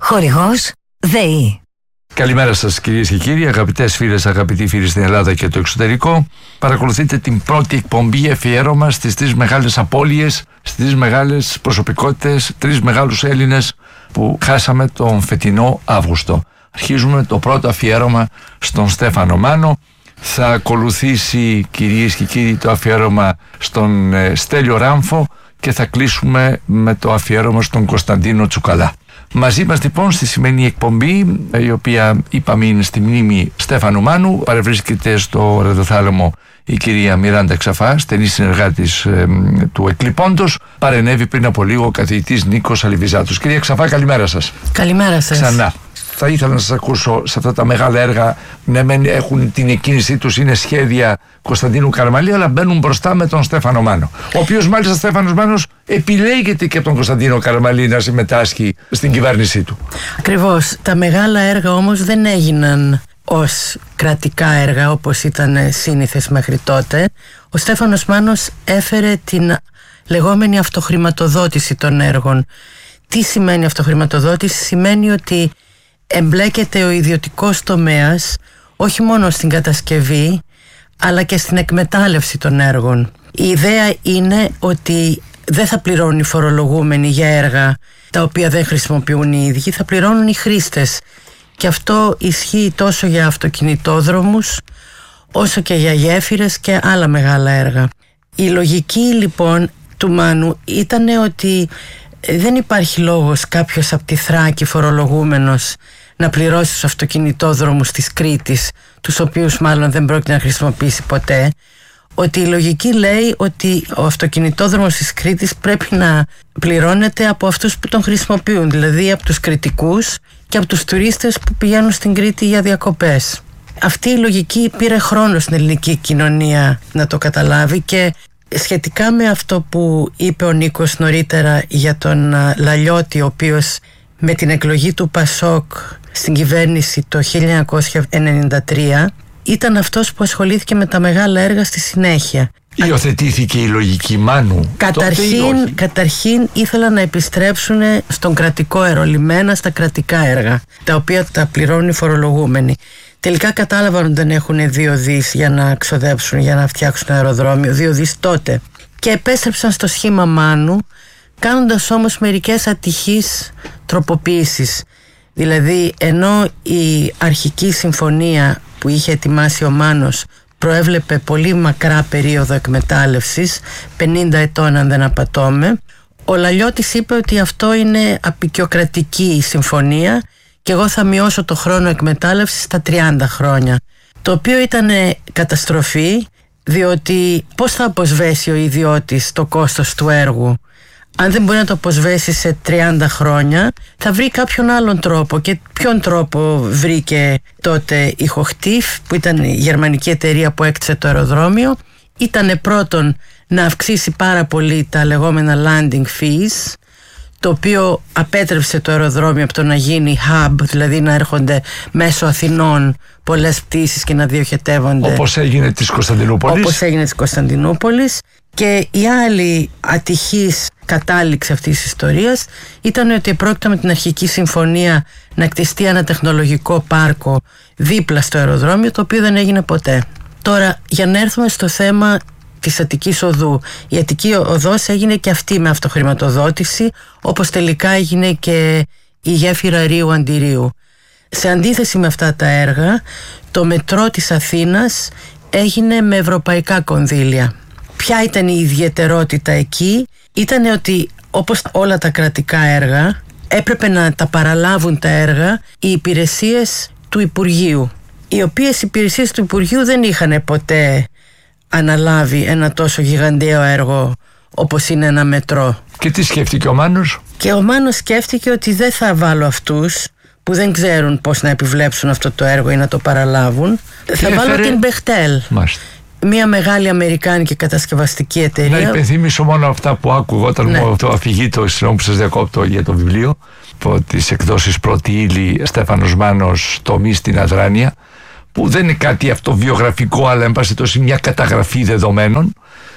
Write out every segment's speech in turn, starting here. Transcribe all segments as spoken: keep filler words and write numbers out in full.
Χορηγός ΔΕΗ. Καλημέρα σας κυρίες και κύριοι, αγαπητές φίλες, αγαπητοί φίλοι στην Ελλάδα και το εξωτερικό. Παρακολουθείτε την πρώτη εκπομπή αφιέρωμα στις τρεις μεγάλες απώλειες, στις τρεις μεγάλες προσωπικότητες, τρεις μεγάλους Έλληνες που χάσαμε τον φετινό Αύγουστο. Αρχίζουμε το πρώτο αφιέρωμα στον Στέφανο Μάνο. Θα ακολουθήσει, κυρίες και κύριοι, το αφιέρωμα στον ε, Στέλιο Ράμφο και θα κλείσουμε με το αφιέρωμα στον Κωνσταντίνο Τσουκαλά. Μαζί μας λοιπόν στη σημερινή εκπομπή, η οποία είπαμε είναι στη μνήμη Στέφανου Μάνου, παρευρίσκεται στο ραδιοθάλαμο η κυρία Μιράντα Ξαφά, στενή συνεργάτης ε, του Εκλειπώντος. Παρενέβη πριν από λίγο ο καθηγητής Νίκος Αλιβιζάτος. Κυρία Ξαφά, καλημέρα σας. Καλημέρα σας. Ξανά. Θα ήθελα να σας ακούσω σε αυτά τα μεγάλα έργα. Ναι, μεν έχουν την εκκίνησή τους, είναι σχέδια Κωνσταντίνου Καραμαλή, αλλά μπαίνουν μπροστά με τον Στέφανο Μάνο. Ο οποίος μάλιστα Στέφανος Μάνος επιλέγεται και από τον Κωνσταντίνο Καραμαλή να συμμετάσχει στην κυβέρνησή του. Ακριβώς. Τα μεγάλα έργα όμως δεν έγιναν ως κρατικά έργα όπως ήταν σύνηθες μέχρι τότε. Ο Στέφανος Μάνος έφερε την λεγόμενη αυτοχρηματοδότηση των έργων. Τι σημαίνει αυτοχρηματοδότηση? Σημαίνει ότι εμπλέκεται ο ιδιωτικός τομέας όχι μόνο στην κατασκευή αλλά και στην εκμετάλλευση των έργων. Η ιδέα είναι ότι δεν θα πληρώνουν οι φορολογούμενοι για έργα τα οποία δεν χρησιμοποιούν οι ίδιοι, θα πληρώνουν οι χρήστες. Και αυτό ισχύει τόσο για αυτοκινητόδρομους όσο και για γέφυρες και άλλα μεγάλα έργα. Η λογική λοιπόν του Μάνου ήταν ότι δεν υπάρχει λόγος κάποιος από τη Θράκη φορολογούμενος να πληρώσει τους αυτοκινητόδρομους της Κρήτης, τους οποίους μάλλον δεν πρόκειται να χρησιμοποιήσει ποτέ. Ότι η λογική λέει ότι ο αυτοκινητόδρομος της Κρήτης πρέπει να πληρώνεται από αυτούς που τον χρησιμοποιούν, δηλαδή από τους κριτικούς και από τους τουρίστες που πηγαίνουν στην Κρήτη για διακοπές. Αυτή η λογική πήρε χρόνο στην ελληνική κοινωνία να το καταλάβει, και σχετικά με αυτό που είπε ο Νίκος νωρίτερα για τον Λαλιώτη, ο οποίος με την εκλογή του Πασόκ στην κυβέρνηση το χίλια εννιακόσια ενενήντα τρία ήταν αυτός που ασχολήθηκε με τα μεγάλα έργα στη συνέχεια. Υιοθετήθηκε η λογική Μάνου? Καταρχήν, καταρχήν ήθελαν να επιστρέψουν στον κρατικό αερολιμένα, στα κρατικά έργα, τα οποία τα πληρώνουν οι φορολογούμενοι. Τελικά κατάλαβαν ότι δεν έχουν δύο δις για να ξοδέψουν, για να φτιάξουν αεροδρόμιο, δύο δις τότε. Και επέστρεψαν στο σχήμα Μάνου, κάνοντας όμως μερικές ατυχείς τροποποίησεις. Δηλαδή, ενώ η αρχική συμφωνία που είχε ετοιμάσει ο Μάνος προέβλεπε πολύ μακρά περίοδο εκμετάλλευσης, πενήντα ετών αν δεν απατώμε, ο Λαλιώτης είπε ότι αυτό είναι απεικιοκρατική συμφωνία και εγώ θα μειώσω το χρόνο εκμετάλλευσης στα τριάντα χρόνια. Το οποίο ήταν καταστροφή, διότι πώς θα αποσβέσει ο ιδιώτης το κόστος του έργου? Αν δεν μπορεί να το αποσβέσει σε τριάντα χρόνια, θα βρει κάποιον άλλον τρόπο. Και ποιον τρόπο βρήκε τότε η Hochtief, που ήταν η γερμανική εταιρεία που έκτισε το αεροδρόμιο? Ήτανε πρώτον να αυξήσει πάρα πολύ τα λεγόμενα landing fees, το οποίο απέτρεψε το αεροδρόμιο από το να γίνει hub, δηλαδή να έρχονται μέσω Αθηνών πολλές πτήσεις και να διοχετεύονται. Όπως έγινε της Κωνσταντινούπολης. Όπως έγινε της Κωνσταντινούπολης. Και η άλλη ατυχής κατάληξη αυτής της ιστορίας ήταν ότι πρόκειται με την αρχική συμφωνία να κτιστεί ένα τεχνολογικό πάρκο δίπλα στο αεροδρόμιο, το οποίο δεν έγινε ποτέ. Τώρα, για να έρθουμε στο θέμα της Αττικής Οδού. Η Αττική Οδός έγινε και αυτή με αυτοχρηματοδότηση, όπως τελικά έγινε και η γέφυρα Ρίου Αντιρίου. Σε αντίθεση με αυτά τα έργα, το μετρό της Αθήνας έγινε με ευρωπαϊκά κονδύλια. Ποια ήταν η ιδιαιτερότητα εκεί? Ήταν ότι όπως όλα τα κρατικά έργα έπρεπε να τα παραλάβουν τα έργα οι υπηρεσίες του Υπουργείου, οι οποίες υπηρεσίες του Υπουργείου δεν είχαν ποτέ αναλάβει ένα τόσο γιγαντιαίο έργο όπως είναι ένα μετρό. Και τι σκέφτηκε ο Μάνος? Και ο Μάνος σκέφτηκε ότι δεν θα βάλω αυτούς που δεν ξέρουν πώς να επιβλέψουν αυτό το έργο ή να το παραλάβουν. Και θα έφερε... βάλω την Μπεχτέλ. Μάλιστα. Μια μεγάλη αμερικάνικη κατασκευαστική εταιρεία. Να υπενθύμισω μόνο αυτά που άκουγα όταν ναι. μου το αφηγήτω, συγγνώμη που σας διακόπτω, για το βιβλίο, από τις εκδόσεις Πρώτη Ύλη, Στέφανος Μάνος, τομή στην Αδράνεια, που δεν είναι κάτι αυτοβιογραφικό, αλλά εν πάση τόσο μια καταγραφή δεδομένων.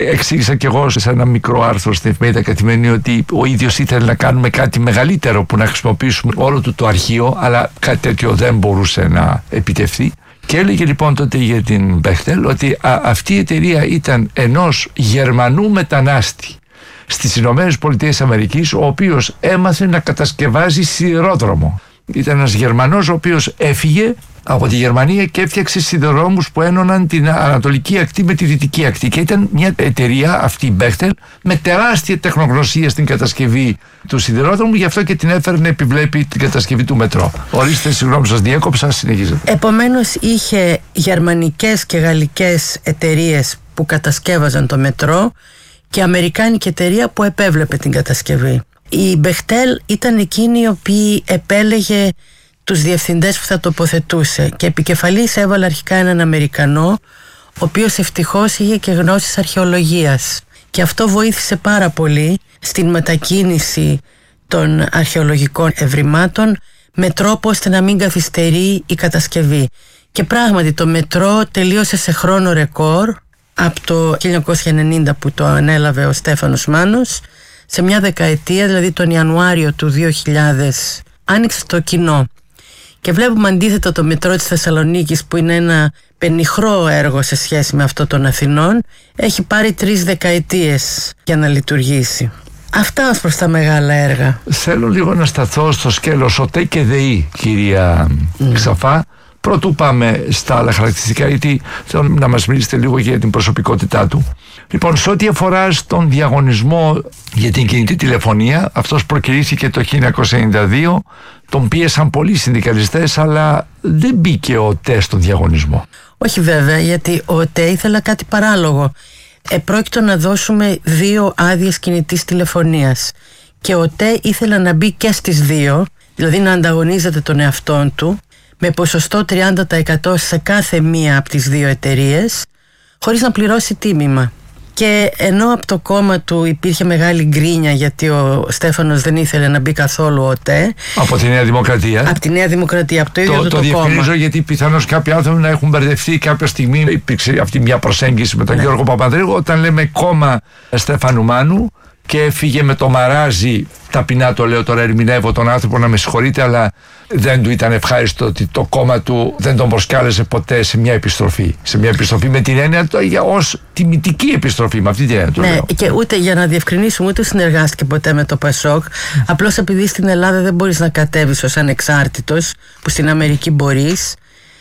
εξήγησα και εγώ σε ένα μικρό άρθρο στην εφημερίδα Καθημερινή ότι ο ίδιος ήθελε να κάνουμε κάτι μεγαλύτερο που να χρησιμοποιήσουμε όλο του το αρχείο, αλλά κάτι τέτοιο δεν μπορούσε να επιτευχθεί. Και έλεγε λοιπόν τότε για την Bechtel ότι α, αυτή η εταιρεία ήταν ενός Γερμανού μετανάστη στις Ηνωμένες Πολιτείες Αμερικής, ο οποίος έμαθε να κατασκευάζει σιδηρόδρομο. Ήταν ένας Γερμανός ο οποίος έφυγε από τη Γερμανία και έφτιαξε σιδηροδρόμους που ένωναν την ανατολική ακτή με τη δυτική ακτή. Και ήταν μια εταιρεία, αυτή η Bechtel, με τεράστια τεχνογνωσία στην κατασκευή του σιδηρόδρομου, γι' αυτό και την έφερε να επιβλέπει την κατασκευή του μετρό. Ορίστε, συγγνώμη, σας διέκοψα, συνεχίζετε. Επομένως, είχε γερμανικές και γαλλικές εταιρείες που κατασκεύαζαν το μετρό και αμερικάνικη εταιρεία που επέβλεπε την κατασκευή. Η Bechtel ήταν εκείνη η οποία επέλεγε τους διευθυντές που θα τοποθετούσε και επικεφαλής έβαλε αρχικά έναν Αμερικανό, ο οποίος ευτυχώς είχε και γνώσεις αρχαιολογίας, και αυτό βοήθησε πάρα πολύ στην μετακίνηση των αρχαιολογικών ευρημάτων με τρόπο ώστε να μην καθυστερεί η κατασκευή. Και πράγματι το μετρό τελείωσε σε χρόνο ρεκόρ από το χίλια εννιακόσια ενενήντα που το ανέλαβε ο Στέφανος Μάνος. Σε μια δεκαετία, δηλαδή τον Ιανουάριο του δύο χιλιάδες, άνοιξε στο κοινό. Και βλέπουμε αντίθετα το μετρό της Θεσσαλονίκης, που είναι ένα πενιχρό έργο σε σχέση με αυτό των Αθηνών, έχει πάρει τρεις δεκαετίες για να λειτουργήσει. Αυτά ως προς τα μεγάλα έργα. Θέλω λίγο να σταθώ στο σκέλος ΟΤΕ και ΔΕΗ, κυρία mm. Ξαφά. Πρωτού πάμε στα άλλα χαρακτηριστικά, γιατί θέλω να μας μιλήσετε λίγο για την προσωπικότητά του. Λοιπόν, σε ό,τι αφορά στον διαγωνισμό για την κινητή τηλεφωνία, αυτός προκηρύχθηκε το χίλια εννιακόσια ενενήντα δύο, τον πίεσαν πολλοί συνδικαλιστές, αλλά δεν μπήκε ο ΟΤΕ στον διαγωνισμό. Όχι βέβαια, γιατί ο ΟΤΕ ήθελε κάτι παράλογο. Επρόκειτο να δώσουμε δύο άδειες κινητής τηλεφωνίας και ο ΟΤΕ ήθελε να μπει και στις δύο, δηλαδή να ανταγωνίζεται τον εαυτόν του με ποσοστό τριάντα τοις εκατό σε κάθε μία από τις δύο εταιρείες, χωρίς να πληρώσει τίμημα. Και ενώ από το κόμμα του υπήρχε μεγάλη γκρίνια, γιατί ο Στέφανος δεν ήθελε να μπει καθόλου ο ΟΤΕ. Από τη Νέα Δημοκρατία. Από τη Νέα Δημοκρατία, από το ίδιο το, το, το διευκρινίζω κόμμα. Γιατί πιθανώς κάποιοι άνθρωποι να έχουν μπερδευτεί κάποια στιγμή. Υπήρξε αυτή μια προσέγγιση με τον ναι. Γιώργο Παπανδρέου, όταν λέμε κόμμα Στέφανου Μάνου και έφυγε με το μαράζι. Ταπεινά το λέω τώρα, ερμηνεύω τον άνθρωπο, να με συγχωρείτε, αλλά δεν του ήταν ευχάριστο ότι το κόμμα του δεν τον προσκάλεσε ποτέ σε μια επιστροφή. Σε μια επιστροφή με την έννοια το ως τιμητική επιστροφή, με αυτή την έννοια. Ναι, λέω. Και ούτε για να διευκρινίσουμε, ούτε συνεργάστηκε ποτέ με το Πασόκ. Mm. Απλώς επειδή στην Ελλάδα δεν μπορείς να κατέβεις ως ανεξάρτητος, που στην Αμερική μπορείς.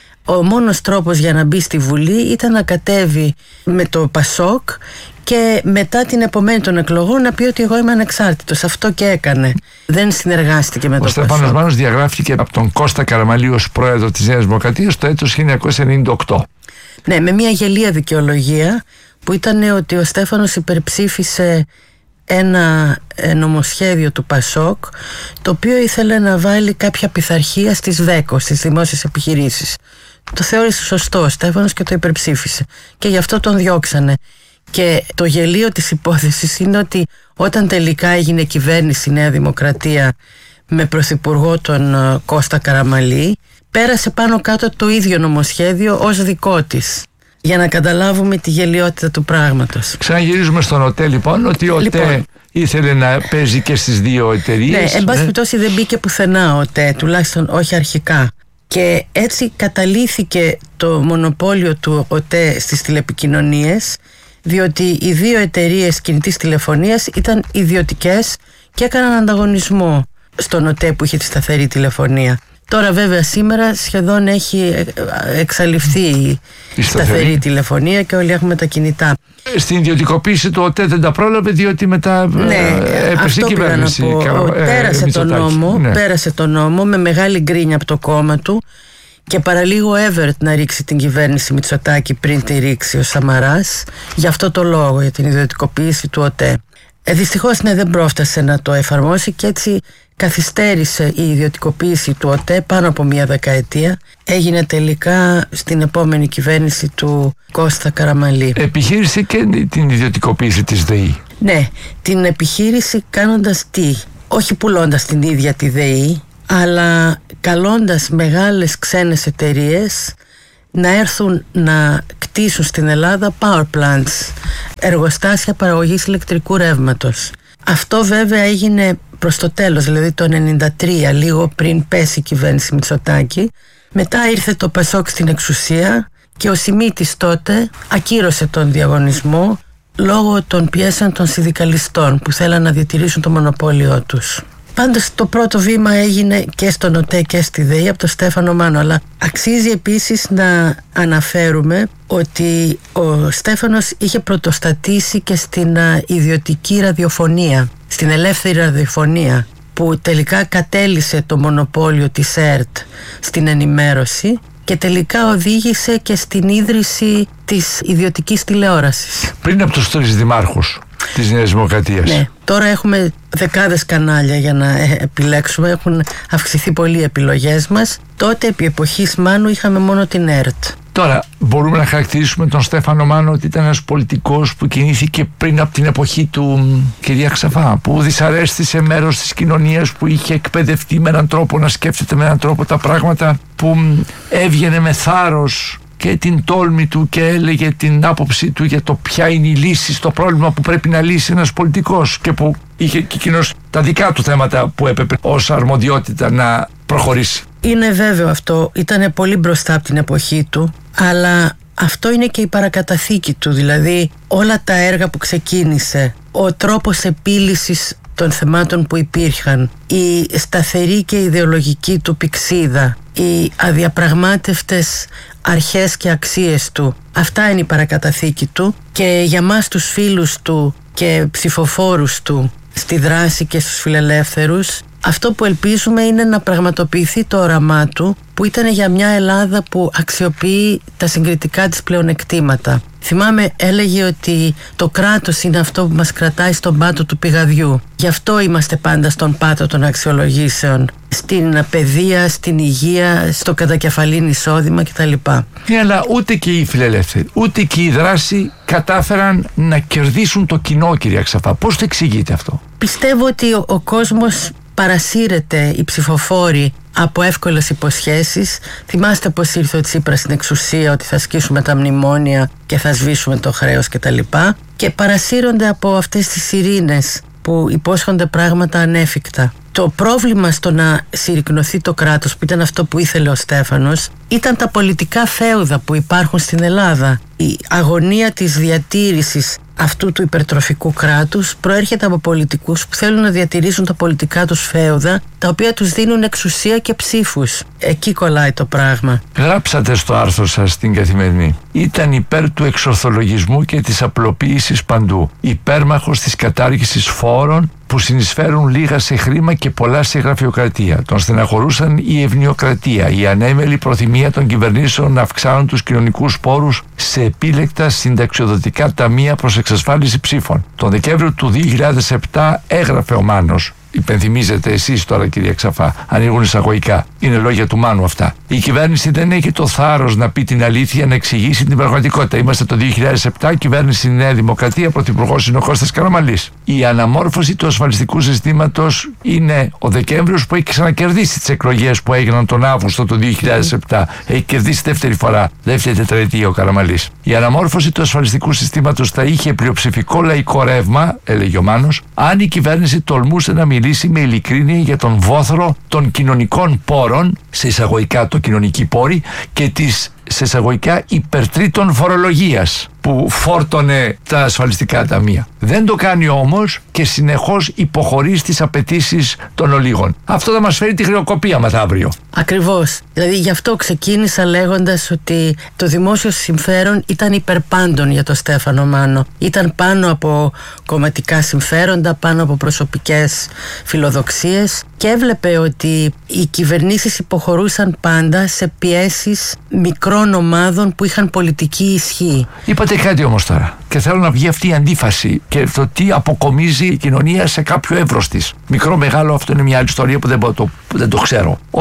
Ο μόνος τρόπος για να μπει στη Βουλή ήταν να κατέβει με το Πασόκ και μετά την επομένη των εκλογών να πει ότι εγώ είμαι ανεξάρτητος. Αυτό και έκανε. Δεν συνεργάστηκε με το Πασόκ. Ο Στέφανος Μάνος διαγράφηκε από τον Κώστα Καραμαλή ως πρόεδρο της Νέας Δημοκρατίας το έτος χίλια εννιακόσια ενενήντα οκτώ. Ναι, με μια γελία δικαιολογία που ήταν ότι ο Στέφανος υπερψήφισε ένα νομοσχέδιο του Πασόκ, το οποίο ήθελε να βάλει κάποια πειθαρχία στις ΒΕΚΟ, στις δημόσιες επιχειρήσεις. Το θεώρησε σωστό ο Στέφανος και το υπερψήφισε και γι' αυτό τον διώξανε. Και το γελίο της υπόθεσης είναι ότι όταν τελικά έγινε κυβέρνηση η Νέα Δημοκρατία με πρωθυπουργό τον Κώστα Καραμαλή, πέρασε πάνω κάτω το ίδιο νομοσχέδιο ως δικό της. Για να καταλάβουμε τη γελιότητα του πράγματος. Ξαναγυρίζουμε στον ΟΤΕ λοιπόν, ότι ο ΟΤΕ λοιπόν ήθελε να παίζει και στις δύο εταιρείες. Ναι, εν πάση περιπτώσει δεν μπήκε πουθενά ο ΟΤΕ, τουλάχιστον όχι αρχικά. Και έτσι καταλήθηκε το μονοπόλιο του ΟΤΕ στις τηλεπικοινωνίες, διότι οι δύο εταιρείες κινητής τηλεφωνίας ήταν ιδιωτικές και έκαναν ανταγωνισμό στον ΟΤΕ που είχε τη σταθερή τηλεφωνία. Τώρα βέβαια σήμερα σχεδόν έχει εξαλειφθεί η, η σταθερή τηλεφωνία και όλοι έχουμε τα κινητά. Στην ιδιωτικοποίηση του ΟΤΕ δεν τα πρόλαβε, διότι μετά ναι, έπεσε η κυβέρνηση. Ο, ε, πέρασε, τον νόμο, ναι. πέρασε τον νόμο με μεγάλη γκρίνια από το κόμμα του και παραλίγο Εύερτ να ρίξει την κυβέρνηση Μητσοτάκη πριν τη ρίξει ο Σαμαράς, για αυτό το λόγο, για την ιδιωτικοποίηση του ΟΤΕ. Ε, δυστυχώς ναι, δεν πρόφτασε να το εφαρμόσει και έτσι καθυστέρησε η ιδιωτικοποίηση του ΟΤΕ πάνω από μία δεκαετία. Έγινε τελικά στην επόμενη κυβέρνηση του Κώστα Καραμαλή. Επιχείρησε και την ιδιωτικοποίηση της ΔΕΗ. Ναι, την επιχείρηση κάνοντας τι? Όχι πουλώντας την ίδια τη ΔΕΗ, αλλά καλώντας μεγάλες ξένες εταιρείες να έρθουν να κτίσουν στην Ελλάδα power plants, εργοστάσια παραγωγής ηλεκτρικού ρεύματος. Αυτό βέβαια έγινε προς το τέλος, δηλαδή το ενενήντα τρία, λίγο πριν πέσει η κυβέρνηση Μητσοτάκη. Μετά ήρθε το Πασόκ στην εξουσία και ο Σιμίτης τότε ακύρωσε τον διαγωνισμό λόγω των πιέσεων των συνδικαλιστών που θέλαν να διατηρήσουν το μονοπόλιο τους. Πάντως το πρώτο βήμα έγινε και στον ΟΤΕ και στη ΔΕΗ από τον Στέφανο Μάνο, αλλά αξίζει επίσης να αναφέρουμε ότι ο Στέφανος είχε πρωτοστατήσει και στην ιδιωτική ραδιοφωνία, στην ελεύθερη ραδιοφωνία, που τελικά κατέλυσε το μονοπόλιο της ΕΡΤ στην ενημέρωση και τελικά οδήγησε και στην ίδρυση της ιδιωτικής τηλεόρασης. Πριν από τους τρεις δημάρχους της Νέας Δημοκρατίας. Ναι, τώρα έχουμε δεκάδες κανάλια για να επιλέξουμε, έχουν αυξηθεί πολύ οι επιλογές μας. Τότε επί εποχής Μάνου είχαμε μόνο την ΕΡΤ. Τώρα μπορούμε να χαρακτηρίσουμε τον Στέφανο Μάνο ότι ήταν ένας πολιτικός που κινήθηκε πριν από την εποχή του, κυρία Ξαφά, που δυσαρέστησε μέρος της κοινωνίας, που είχε εκπαιδευτεί με έναν τρόπο να σκέφτεται με έναν τρόπο τα πράγματα, που έβγαινε με θάρρος και την τόλμη του και έλεγε την άποψή του για το ποια είναι η λύση στο πρόβλημα που πρέπει να λύσει ένας πολιτικός, και που είχε και εκείνος τα δικά του θέματα που έπρεπε ως αρμοδιότητα να προχωρήσει. Είναι βέβαιο αυτό, ήταν πολύ μπροστά από την εποχή του, αλλά αυτό είναι και η παρακαταθήκη του, δηλαδή όλα τα έργα που ξεκίνησε, ο τρόπος επίλυσης των θεμάτων που υπήρχαν, η σταθερή και ιδεολογική του πυξίδα, οι αδιαπραγμάτευτες αρχές και αξίες του, αυτά είναι η παρακαταθήκη του, και για μας τους φίλους του και ψηφοφόρους του στη δράση και στους φιλελεύθερους, αυτό που ελπίζουμε είναι να πραγματοποιηθεί το όραμά του, που ήταν για μια Ελλάδα που αξιοποιεί τα συγκριτικά της πλεονεκτήματα. Θυμάμαι έλεγε ότι το κράτος είναι αυτό που μας κρατάει στον πάτο του πηγαδιού. Γι' αυτό είμαστε πάντα στον πάτο των αξιολογήσεων, στην παιδεία, στην υγεία, στο κατακεφαλήν εισόδημα κτλ. Ναι, αλλά ούτε και οι φιλελεύθεροι, ούτε και οι δράση κατάφεραν να κερδίσουν το κοινό, κυρία Ξαφά. Πώς το εξηγείτε αυτό? Πιστεύω ότι ο, ο κόσμος παρασύρεται, οι ψηφοφόροι, από εύκολες υποσχέσεις. Θυμάστε πως ήρθε ο Τσίπρας στην εξουσία, ότι θα σκίσουμε τα μνημόνια και θα σβήσουμε το χρέος κτλ. Και, και παρασύρονται από αυτές τις ειρήνες που υπόσχονται πράγματα ανέφικτα. Το πρόβλημα στο να συρρικνωθεί το κράτος, που ήταν αυτό που ήθελε ο Στέφανος, ήταν τα πολιτικά φέουδα που υπάρχουν στην Ελλάδα. Η αγωνία της διατήρησης αυτού του υπερτροφικού κράτους προέρχεται από πολιτικούς που θέλουν να διατηρήσουν τα πολιτικά τους φέουδα, τα οποία τους δίνουν εξουσία και ψήφους. Εκεί κολλάει το πράγμα. Γράψατε στο άρθρο σας στην Καθημερινή: ήταν υπέρ του εξορθολογισμού και της απλοποίησης παντού, υπέρμαχος της κατάργησης φόρων που συνεισφέρουν λίγα σε χρήμα και πολλά σε γραφειοκρατία. Τον στεναχωρούσαν η ευνοιοκρατία, η ανέμελη προθυμία των κυβερνήσεων να αυξάνουν τους κοινωνικούς πόρους σε επίλεκτα συνταξιοδοτικά ταμεία προς εξασφάλιση ψήφων. Τον Δεκέμβριο του δύο χιλιάδες επτά έγραφε ο Μάνος, υπενθυμίζετε εσείς τώρα, κυρία Ξαφά, ανοίγουν εισαγωγικά, είναι λόγια του Μάνου αυτά: η κυβέρνηση δεν έχει το θάρρος να πει την αλήθεια, να εξηγήσει την πραγματικότητα. Είμαστε το δύο χιλιάδες επτά, κυβέρνηση Νέα Δημοκρατία, πρωθυπουργός είναι ο Κώστας Καραμανλής. Η αναμόρφωση του ασφαλιστικού συστήματος είναι ο Δεκέμβριος, που έχει ξανακερδίσει τις εκλογές που έγιναν τον Αύγουστο του δύο χιλιάδες επτά. Έχει κερδίσει δεύτερη φορά, δεύτερη τετραετία ο Καραμανλής. Η αναμόρφωση του ασφαλιστικού συστήματος θα είχε πλειοψηφικό λαϊκό ρεύμα, έλεγε ο Μάνος, αν η κυβέρνηση τολμούσε να μιλήσει με ειλικρίνεια για τον βόθρο των κοινωνικών πόρων, σε εισαγωγικά το κοινωνική πόρη, και της σε εισαγωγικά υπερτρίτων φορολογίας που φόρτωνε τα ασφαλιστικά ταμεία. Δεν το κάνει όμως και συνεχώς υποχωρεί στις απαιτήσεις των ολίγων. Αυτό θα μας φέρει τη χρεοκοπία μεθαύριο. Ακριβώς. Δηλαδή γι' αυτό ξεκίνησα λέγοντας ότι το δημόσιο συμφέρον ήταν υπερπάντων για τον Στέφανο Μάνο. Ήταν πάνω από κομματικά συμφέροντα, πάνω από προσωπικές φιλοδοξίες, και έβλεπε ότι οι κυβερνήσεις υποχωρούσαν πάντα σε πιέσεις μικρών ομάδων που είχαν πολιτική ισχύ. Είπατε κάτι όμως τώρα, και θέλω να βγει αυτή η αντίφαση και το τι αποκομίζει η κοινωνία σε κάποιο εύρος της. Μικρό, μεγάλο, αυτό είναι μια άλλη ιστορία που δεν, το, που δεν το ξέρω. Ότι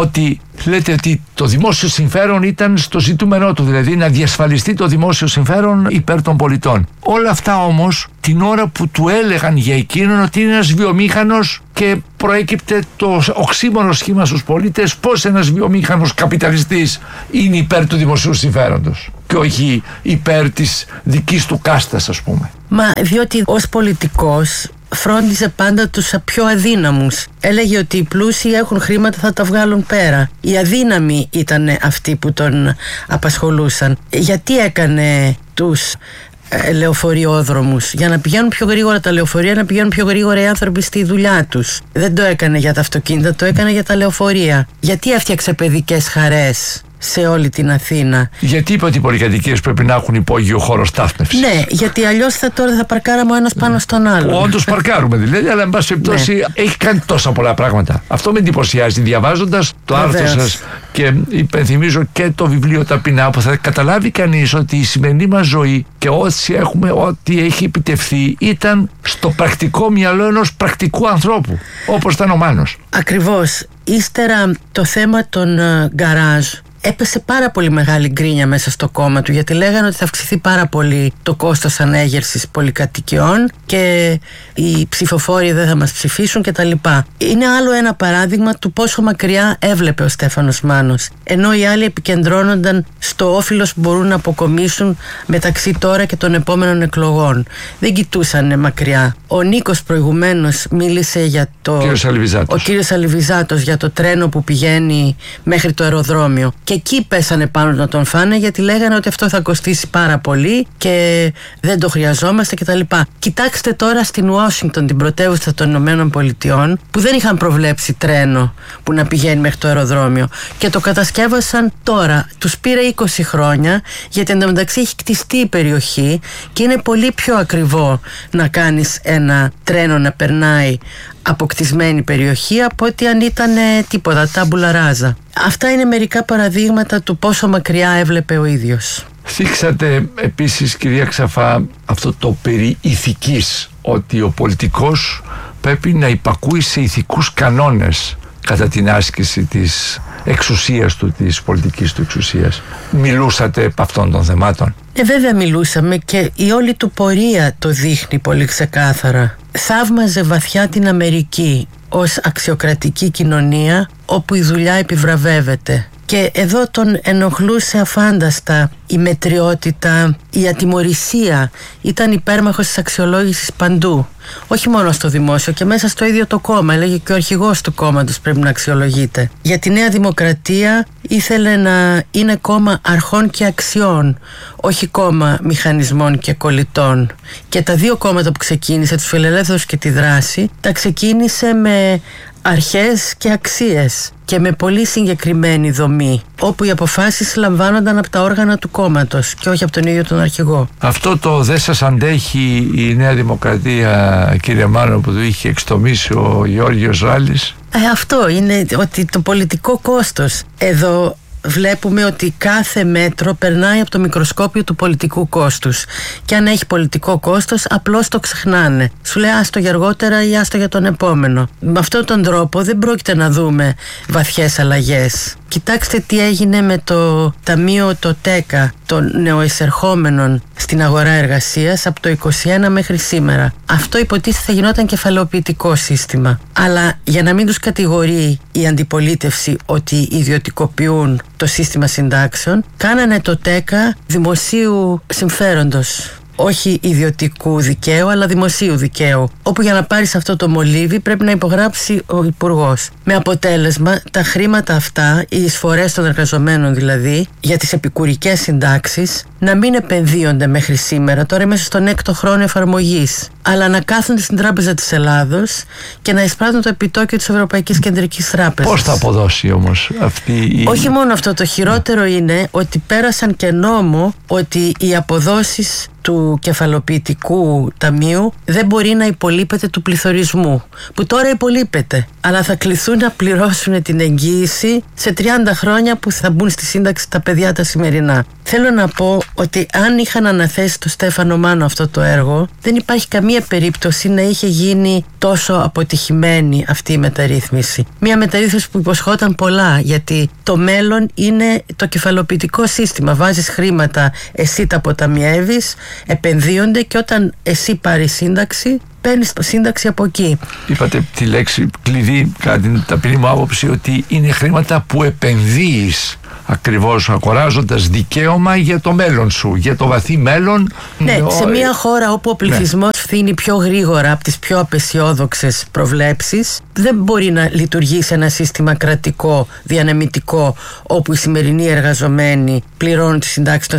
λέτε ότι το δημόσιο συμφέρον ήταν στο ζητούμενό του, δηλαδή να διασφαλιστεί το δημόσιο συμφέρον υπέρ των πολιτών. Όλα αυτά όμως την ώρα που του έλεγαν για εκείνον ότι είναι ένας βιομήχανος και προέκυπτε το οξύμορο σχήμα στους πολίτες πως ένας βιομήχανος καπιταλιστής είναι υπέρ του δημοσίου συμφέροντος και όχι υπέρ της δικής του κάστας, ας πούμε. Μα διότι ως πολιτικός φρόντιζε πάντα τους πιο αδύναμους. Έλεγε ότι οι πλούσιοι έχουν χρήματα, θα τα βγάλουν πέρα. Οι αδύναμοι ήταν αυτοί που τον απασχολούσαν. Γιατί έκανε τους ε, λεωφοριόδρομους? Για να πηγαίνουν πιο γρήγορα τα λεωφορεία, να πηγαίνουν πιο γρήγορα οι άνθρωποι στη δουλειά τους. Δεν το έκανε για τα αυτοκίνητα, το έκανε για τα λεωφορεία. Γιατί έφτιαξε παιδικές χαρές σε όλη την Αθήνα? Γιατί είπε ότι οι πολυκατοικίες πρέπει να έχουν υπόγειο χώρο στάθμευσης? Ναι, γιατί αλλιώς θα τώρα θα παρκάραμε ο ένας πάνω στον άλλο. Όντως παρκάρουμε δηλαδή, αλλά εν πάση περιπτώσει ναι. Έχει κάνει τόσα πολλά πράγματα. Αυτό με εντυπωσιάζει διαβάζοντας το άρθρο σας και υπενθυμίζω και το βιβλίο Ταπεινά, που θα καταλάβει κανείς ότι η σημερινή μας ζωή και όσοι έχουμε, ό,τι έχει επιτευχθεί ήταν στο πρακτικό μυαλό ενός πρακτικού ανθρώπου, όπως ήταν ο Μάνος. Ακριβώς. Ύστερα το θέμα των uh, γκαράζ έπεσε πάρα πολύ μεγάλη γκρίνια μέσα στο κόμμα του, γιατί λέγανε ότι θα αυξηθεί πάρα πολύ το κόστος ανέγερσης πολυκατοικιών και οι ψηφοφόροι δεν θα μας ψηφίσουν κτλ. Είναι άλλο ένα παράδειγμα του πόσο μακριά έβλεπε ο Στέφανος Μάνος, ενώ οι άλλοι επικεντρώνονταν στο όφελος που μπορούν να αποκομίσουν μεταξύ τώρα και των επόμενων εκλογών. Δεν κοιτούσαν μακριά. Ο Νίκος προηγουμένως μίλησε για το... Κύριος Αλιβιζάτος. Ο κύριος Αλιβιζάτος για το τρένο που πηγαίνει μέχρι το αεροδρόμιο. Και εκεί πέσανε πάνω να τον φάνε, γιατί λέγανε ότι αυτό θα κοστίσει πάρα πολύ και δεν το χρειαζόμαστε κτλ. Κοιτάξτε τώρα στην Ουάσιγκτον, την πρωτεύουσα των Ηνωμένων Πολιτειών, που δεν είχαν προβλέψει τρένο που να πηγαίνει μέχρι το αεροδρόμιο και το κατασκεύασαν τώρα. Τους πήρε είκοσι χρόνια, γιατί εντωμεταξύ έχει κτιστεί η περιοχή και είναι πολύ πιο ακριβό να κάνεις ένα τρένο να περνάει αποκτισμένη περιοχή από ότι αν ήταν ε, τίποτα, τάμπουλα ράζα. Αυτά είναι μερικά παραδείγματα του πόσο μακριά έβλεπε ο ίδιος. Θίξατε επίσης, κυρία Ξαφά, αυτό το περί ηθικής, ότι ο πολιτικός πρέπει να υπακούει σε ηθικούς κανόνες κατά την άσκηση της εξουσίας του, της πολιτικής του εξουσίας. Μιλούσατε από αυτών των θεμάτων? Ε, βέβαια μιλούσαμε και η όλη του πορεία το δείχνει πολύ ξεκάθαρα. Θαύμαζε βαθιά την Αμερική ως αξιοκρατική κοινωνία όπου η δουλειά επιβραβεύεται. Και εδώ τον ενοχλούσε αφάνταστα η μετριότητα, η ατιμωρησία. Ήταν υπέρμαχος της αξιολόγησης παντού. Όχι μόνο στο δημόσιο, και μέσα στο ίδιο το κόμμα. Έλεγε και ο αρχηγός του κόμματος πρέπει να αξιολογείται. Για τη Νέα Δημοκρατία ήθελε να είναι κόμμα αρχών και αξιών, όχι κόμμα μηχανισμών και κολλητών. Και τα δύο κόμματα που ξεκίνησε, τους Φιλελεύθερους και τη Δράση, τα ξεκίνησε με αρχές και αξίες και με πολύ συγκεκριμένη δομή, όπου οι αποφάσεις λαμβάνονταν από τα όργανα του κόμματος και όχι από τον ίδιο τον αρχηγό. Αυτό το δεν σας αντέχει η Νέα Δημοκρατία, κύριε Μάνο, που του είχε εξτομίσει ο Γεώργιος Ράλης? Ε, αυτό είναι, ότι το πολιτικό κόστος. Εδώ βλέπουμε ότι κάθε μέτρο περνάει από το μικροσκόπιο του πολιτικού κόστους. Και αν έχει πολιτικό κόστος, απλώς το ξεχνάνε. Σου λέει άστο για αργότερα ή άστο για τον επόμενο. Με αυτόν τον τρόπο δεν πρόκειται να δούμε βαθιές αλλαγές. Κοιτάξτε τι έγινε με το ταμείο, το ΤΕΚΑ, των νεοεισερχόμενων στην αγορά εργασίας από το είκοσι ένα μέχρι σήμερα. Αυτό υποτίθεται θα γινόταν κεφαλαιοποιητικό σύστημα. Αλλά για να μην τους κατηγορεί η αντιπολίτευση ότι ιδιωτικοποιούν το σύστημα συντάξεων, κάνανε το ΤΕΚΑ δημοσίου συμφέροντος. Όχι ιδιωτικού δικαίου, αλλά δημοσίου δικαίου. Όπου για να πάρεις αυτό το μολύβι πρέπει να υπογράψει ο υπουργός. Με αποτέλεσμα τα χρήματα αυτά, οι εισφορές των εργαζομένων δηλαδή, για τις επικουρικές συντάξεις, να μην επενδύονται μέχρι σήμερα, τώρα μέσα στον έκτο χρόνο εφαρμογής, αλλά να κάθονται στην Τράπεζα της Ελλάδος και να εισπράττουν το επιτόκιο της Ευρωπαϊκής Κεντρικής Τράπεζας. Πώς θα αποδώσει όμως αυτή η... Όχι μόνο αυτό, το χειρότερο είναι ότι πέρασαν και νόμο ότι οι αποδόσεις του κεφαλοποιητικού ταμείου δεν μπορεί να υπολείπεται του πληθωρισμού, που τώρα υπολείπεται, αλλά θα κληθούν να πληρώσουν την εγγύηση σε τριάντα χρόνια που θα μπουν στη σύνταξη τα παιδιά τα σημερινά. Θέλω να πω ότι αν είχαν αναθέσει στο Στέφανο Μάνο αυτό το έργο, δεν υπάρχει καμία καμία περίπτωση να είχε γίνει τόσο αποτυχημένη αυτή η μεταρρύθμιση. Μια μεταρρύθμιση που υποσχόταν πολλά, γιατί το μέλλον είναι το κεφαλοποιητικό σύστημα. Βάζεις χρήματα, εσύ τα αποταμιεύεις, επενδύονται και όταν εσύ πάρεις σύνταξη, παίρνεις σύνταξη από εκεί. Είπατε τη λέξη κλειδί, κατά την ταπεινή μου άποψη, ότι είναι χρήματα που επενδύεις, ακριβώς αγοράζοντας δικαίωμα για το μέλλον σου, για το βαθύ μέλλον. Ναι, ο... σε μια χώρα όπου ο πληθυσμός ναι. φθήνει πιο γρήγορα από τις πιο απεσιόδοξες προβλέψεις, δεν μπορεί να λειτουργήσει ένα σύστημα κρατικό, διανεμητικό, όπου οι σημερινοί εργαζομένοι πληρώνουν τις συντάξεις των